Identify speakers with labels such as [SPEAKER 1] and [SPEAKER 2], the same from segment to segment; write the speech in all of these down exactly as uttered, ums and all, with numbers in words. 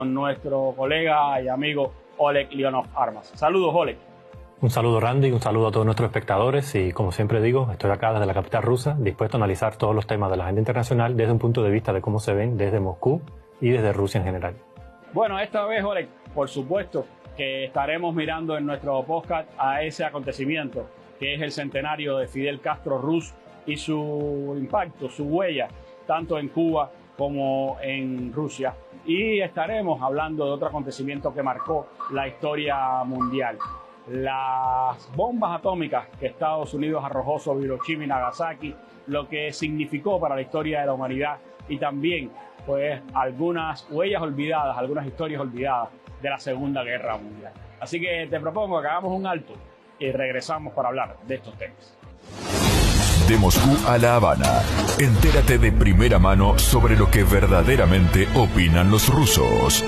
[SPEAKER 1] con nuestro colega y amigo Oleg Leonov Armas. Saludos, Oleg.
[SPEAKER 2] Un saludo, Randy, un saludo a todos nuestros espectadores y, como siempre digo, estoy acá desde la capital rusa, dispuesto a analizar todos los temas de la agenda internacional desde un punto de vista de cómo se ven desde Moscú y desde Rusia en general.
[SPEAKER 1] Bueno, esta vez, Oleg, por supuesto que estaremos mirando en nuestro podcast a ese acontecimiento que es el centenario de Fidel Castro Rus y su impacto, su huella, tanto en Cuba como en Rusia. Y estaremos hablando de otro acontecimiento que marcó la historia mundial. Las bombas atómicas que Estados Unidos arrojó sobre Hiroshima y Nagasaki, lo que significó para la historia de la humanidad y también pues algunas huellas olvidadas, algunas historias olvidadas de la Segunda Guerra Mundial. Así que te propongo que hagamos un alto y regresamos para hablar de estos temas.
[SPEAKER 3] De Moscú a La Habana, entérate de primera mano sobre lo que verdaderamente opinan los rusos.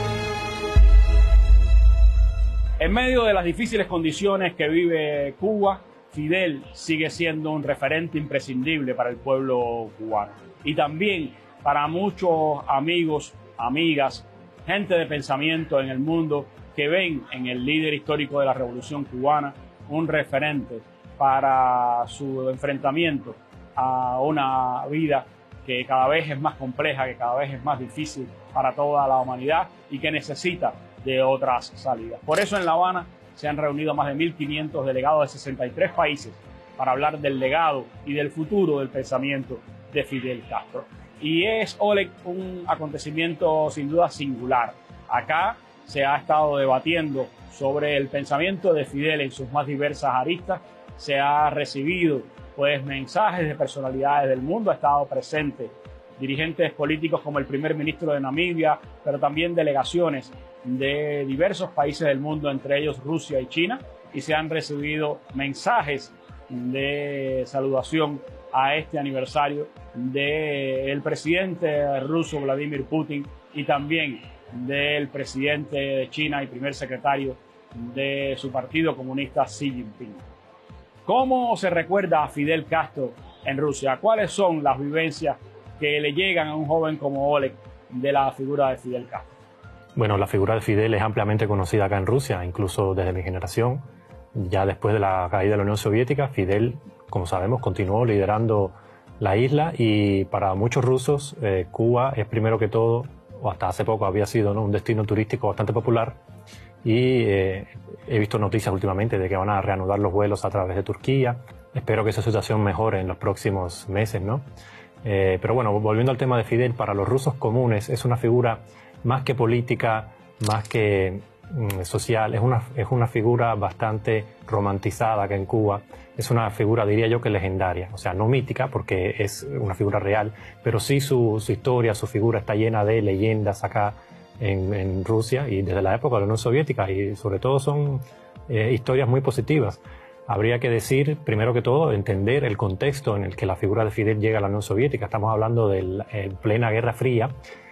[SPEAKER 1] En medio de las difíciles condiciones que vive Cuba, Fidel sigue siendo un referente imprescindible para el pueblo cubano. Y también para muchos amigos, amigas, gente de pensamiento en el mundo que ven en el líder histórico de la Revolución Cubana un referente para su enfrentamiento a una vida que cada vez es más compleja, que cada vez es más difícil para toda la humanidad y que necesita de otras salidas. Por eso en La Habana se han reunido más de mil quinientos delegados de sesenta y tres países para hablar del legado y del futuro del pensamiento de Fidel Castro. Y es, Oleg, un acontecimiento sin duda singular. Acá se ha estado debatiendo sobre el pensamiento de Fidel en sus más diversas aristas. Se ha recibido pues mensajes de personalidades del mundo, ha estado presente dirigentes políticos como el primer ministro de Namibia, pero también delegaciones de diversos países del mundo, entre ellos Rusia y China, y se han recibido mensajes de saludación a este aniversario del presidente ruso Vladimir Putin y también del presidente de China y primer secretario de su partido comunista Xi Jinping. ¿Cómo se recuerda a Fidel Castro en Rusia? ¿Cuáles son las vivencias que le llegan a un joven como Oleg de la figura de Fidel Castro?
[SPEAKER 2] Bueno, la figura de Fidel es ampliamente conocida acá en Rusia, incluso desde mi generación. Ya después de la caída de la Unión Soviética, Fidel, como sabemos, continuó liderando la isla y para muchos rusos eh, Cuba es primero que todo, o hasta hace poco había sido, ¿no?, un destino turístico bastante popular. Y eh, he visto noticias últimamente de que van a reanudar los vuelos a través de Turquía. Espero que esa situación mejore en los próximos meses, ¿no? Eh, pero bueno, volviendo al tema de Fidel, para los rusos comunes es una figura más que política, más que mm, social, es una, es una figura bastante romantizada que en Cuba. Es una figura, diría yo, que legendaria, o sea, no mítica porque es una figura real, pero sí su, su historia, su figura está llena de leyendas acá En, en Rusia y desde la época de la Unión Soviética, y sobre todo son eh, historias muy positivas. Habría que decir, primero que todo, entender el contexto en el que la figura de Fidel llega a la Unión Soviética. Estamos hablando de la eh, plena Guerra Fría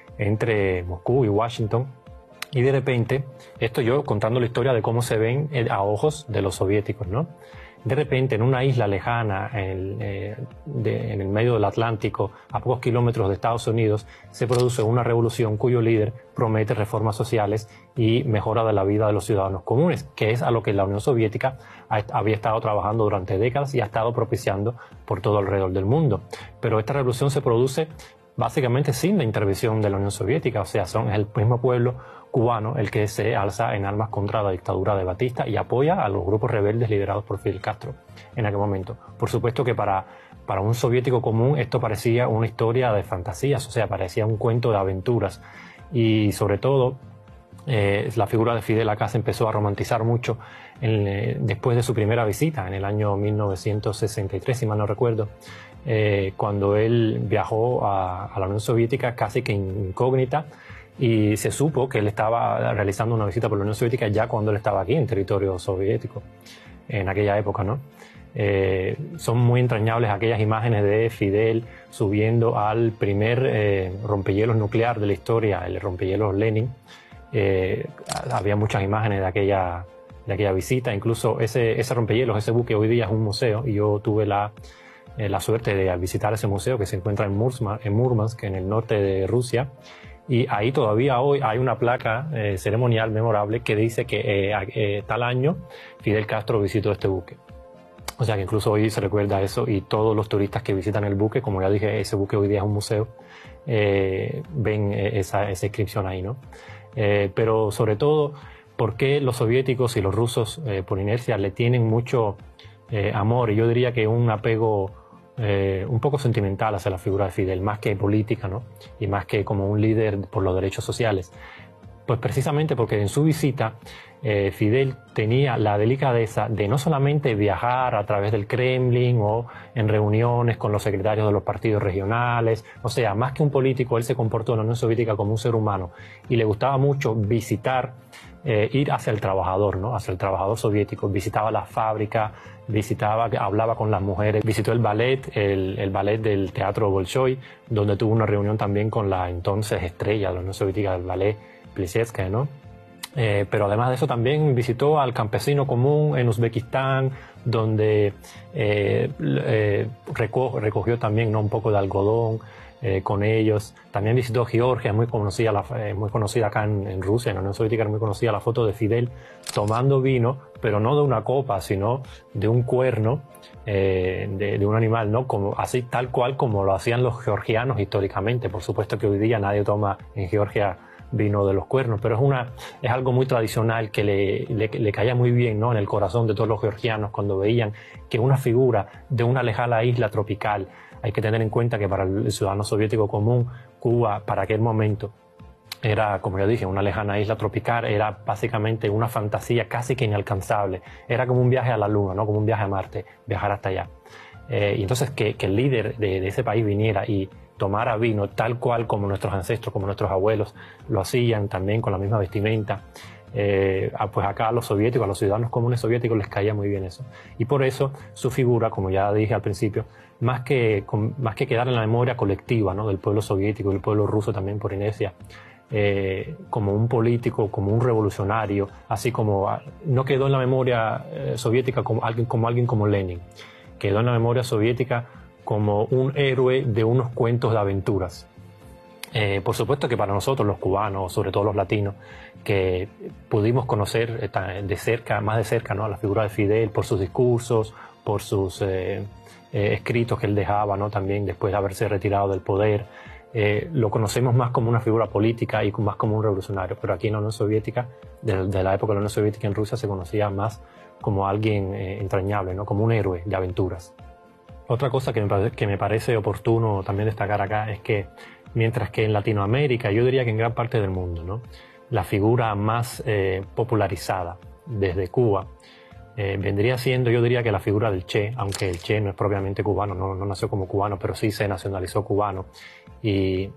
[SPEAKER 2] entre Moscú y Washington, y de repente, esto yo contando la historia de cómo se ven a ojos de los soviéticos, ¿no? De repente, en una isla lejana, en, eh, de, en el medio del Atlántico, a pocos kilómetros de Estados Unidos, se produce una revolución cuyo líder promete reformas sociales y mejora de la vida de los ciudadanos comunes, que es a lo que la Unión Soviética ha, había estado trabajando durante décadas y ha estado propiciando por todo alrededor del mundo. Pero esta revolución se produce básicamente sin la intervención de la Unión Soviética, o sea, son, es el mismo pueblo cubano el que se alza en armas contra la dictadura de Batista y apoya a los grupos rebeldes liderados por Fidel Castro en aquel momento. Por supuesto que para, para un soviético común esto parecía una historia de fantasías, o sea, parecía un cuento de aventuras, y sobre todo eh, la figura de Fidel acá se empezó a romantizar mucho en, eh, después de su primera visita en el año mil novecientos sesenta y tres, si mal no recuerdo, eh, cuando él viajó a, a la Unión Soviética casi que incógnita, y se supo que él estaba realizando una visita por la Unión Soviética ya cuando él estaba aquí en territorio soviético, en aquella época, ¿no? Eh, son muy entrañables aquellas imágenes de Fidel subiendo al primer eh, rompehielos nuclear de la historia, el rompehielos Lenin. Eh, había muchas imágenes de aquella, de aquella visita, incluso ese, ese rompehielos, ese buque hoy día es un museo, y yo tuve la, eh, la suerte de visitar ese museo que se encuentra en Murmansk, en Murmansk, en el norte de Rusia. y ahí todavía hoy hay una placa eh, ceremonial memorable que dice que eh, eh, tal año Fidel Castro visitó este buque. O sea que incluso hoy se recuerda eso, y todos los turistas que visitan el buque, como ya dije, ese buque hoy día es un museo, eh, ven esa, esa inscripción ahí, ¿no? Eh, pero sobre todo, ¿por qué los soviéticos y los rusos eh, por inercia le tienen mucho eh, amor? Y yo diría que un apego eh, un poco sentimental hacia la figura de Fidel, más que política, ¿no? Y más que como un líder por los derechos sociales. Pues precisamente porque en su visita eh, Fidel tenía la delicadeza de no solamente viajar a través del Kremlin o en reuniones con los secretarios de los partidos regionales, o sea, más que un político, él se comportó en la Unión Soviética como un ser humano, y le gustaba mucho visitar, eh, ir hacia el trabajador, ¿no? Hacia el trabajador soviético. Visitaba la fábrica, visitaba, hablaba con las mujeres, visitó el ballet, el, el ballet del Teatro Bolshoi, donde tuvo una reunión también con la entonces estrella de la Unión Soviética del ballet, Plisetskaya, ¿no? Eh, pero además de eso también visitó al campesino común en Uzbekistán, donde eh, eh, recogió, recogió también, ¿no?, un poco de algodón eh, con ellos. También visitó Georgia, muy conocida, la, eh, muy conocida acá en, en Rusia, en la Unión Soviética, muy conocida la foto de Fidel tomando vino, pero no de una copa, sino de un cuerno eh, de, de un animal, ¿no? Como, así tal cual como lo hacían los georgianos históricamente. Por supuesto que hoy día nadie toma en Georgia vino de los cuernos, pero es una es algo muy tradicional que le, le, le caía muy bien, ¿no?, en el corazón de todos los georgianos cuando veían que una figura de una lejana isla tropical. Hay que tener en cuenta que para el ciudadano soviético común, Cuba para aquel momento era, como ya dije, una lejana isla tropical, era básicamente una fantasía casi que inalcanzable. Era como un viaje a la luna, ¿no?, como un viaje a Marte, viajar hasta allá. Eh, y entonces que, que el líder de, de ese país viniera y tomara vino tal cual como nuestros ancestros, como nuestros abuelos lo hacían, también con la misma vestimenta, eh, pues acá a los soviéticos, a los ciudadanos comunes soviéticos les caía muy bien eso. Y por eso su figura, como ya dije al principio, más que, más que quedar en la memoria colectiva, ¿no?, del pueblo soviético y del pueblo ruso también por inercia, eh, como un político, como un revolucionario, así como no quedó en la memoria eh, soviética como alguien, como alguien como Lenin, quedó en la memoria soviética como un héroe de unos cuentos de aventuras. Eh, por supuesto que para nosotros los cubanos, sobre todo los latinos, que pudimos conocer de cerca, más de cerca, ¿no?, a la figura de Fidel por sus discursos, por sus eh, eh, escritos que él dejaba, ¿no?, también después de haberse retirado del poder, eh, lo conocemos más como una figura política y más como un revolucionario. Pero aquí en la Unión Soviética, de, de la época de la Unión Soviética en Rusia, se conocía más como alguien eh, entrañable, ¿no?, como un héroe de aventuras. Otra cosa que me, que me parece oportuno también destacar acá es que mientras que en Latinoamérica, yo diría que en gran parte del mundo, ¿no?, la figura más eh, popularizada desde Cuba eh, vendría siendo, yo diría que la figura del Che, aunque el Che no es propiamente cubano, no, no nació como cubano, pero sí se nacionalizó cubano. Y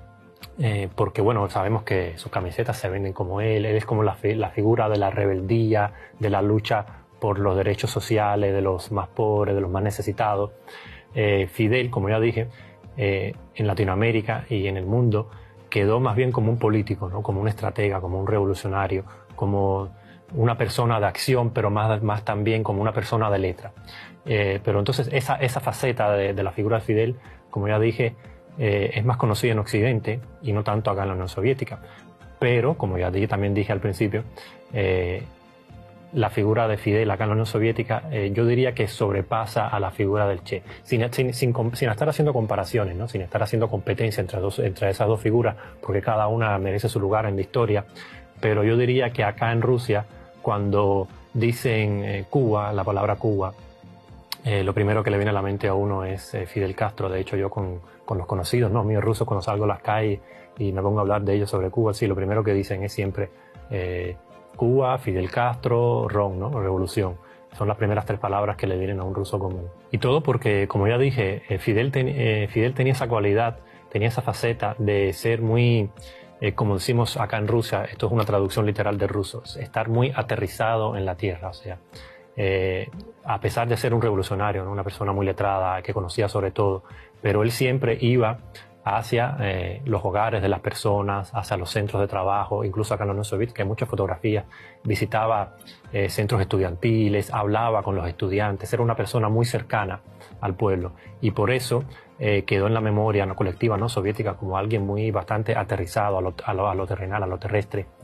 [SPEAKER 2] eh, porque, bueno, sabemos que sus camisetas se venden como él, él es como la, la figura de la rebeldía, de la lucha por los derechos sociales de los más pobres, de los más necesitados. Eh, Fidel, como ya dije, eh, en Latinoamérica y en el mundo quedó más bien como un político, ¿no?, como un estratega, como un revolucionario, como una persona de acción, pero más, más también como una persona de letra. Eh, pero entonces esa, esa faceta de, de la figura de Fidel, como ya dije, eh, es más conocida en Occidente y no tanto acá en la Unión Soviética. Pero, como ya dije, también dije al principio, eh, la figura de Fidel acá en la Unión Soviética, eh, yo diría que sobrepasa a la figura del Che, sin, sin, sin, sin estar haciendo comparaciones, ¿no?, sin estar haciendo competencia entre, dos, entre esas dos figuras, porque cada una merece su lugar en la historia. Pero yo diría que acá en Rusia, cuando dicen eh, Cuba, la palabra Cuba, eh, lo primero que le viene a la mente a uno es eh, Fidel Castro. De hecho, yo con, con los conocidos, ¿no?, míos rusos, cuando salgo a las calles y me pongo a hablar de ellos sobre Cuba, sí, lo primero que dicen es siempre eh, Cuba, Fidel Castro, Ron, ¿no?, revolución. Son las primeras tres palabras que le vienen a un ruso común. Y todo porque, como ya dije, eh, Fidel, ten, eh, Fidel tenía esa cualidad, tenía esa faceta de ser muy, eh, como decimos acá en Rusia, esto es una traducción literal de ruso, estar muy aterrizado en la tierra. O sea, eh, a pesar de ser un revolucionario, ¿no?, una persona muy letrada, que conocía sobre todo, pero él siempre iba hacia eh, los hogares de las personas, hacia los centros de trabajo, incluso acá en la Unión Soviética hay muchas fotografías. Visitaba eh, centros estudiantiles, hablaba con los estudiantes, era una persona muy cercana al pueblo y por eso eh, quedó en la memoria no colectiva no soviética como alguien muy bastante aterrizado a lo, a lo, a lo terrenal, a lo terrestre.